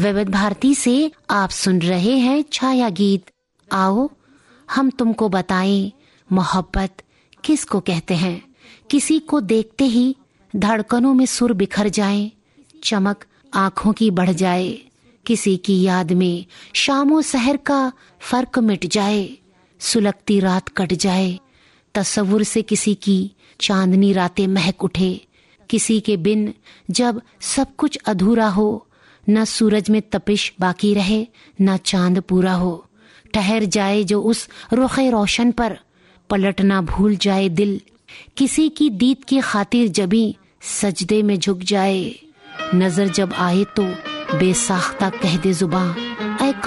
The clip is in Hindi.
विविध भारती से आप सुन रहे हैं छाया गीत। आओ हम तुमको बताएं मोहब्बत किसको कहते हैं। किसी को देखते ही धड़कनों में सुर बिखर जाए, चमक आंखों की बढ़ जाए, किसी की याद में शामों सहर का फर्क मिट जाए, सुलगती रात कट जाए, तस्वुर से किसी की चांदनी रातें महक उठे, किसी के बिन जब सब कुछ अधूरा हो, न सूरज में तपिश बाकी रहे न चांद पूरा हो, ठहर जाए जो उस रुखे रोशन पर, पलटना भूल जाए दिल, किसी की दीद की खातिर जबी सजदे में झुक जाए, नजर जब आए तो बेसाख्ता कह दे जुबां,